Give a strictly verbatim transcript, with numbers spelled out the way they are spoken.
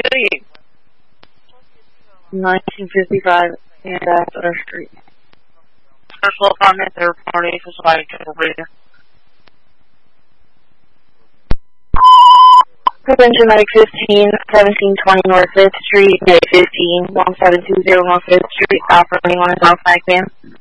Street. nineteen fifty-five Ambassador Street. Special apartment, third party, society, over. Prevention Medic fifteen, seventeen twenty North fifth Street, May fifteen, one seven two zero North fifth Street, Alpha twenty-one, South Side Van.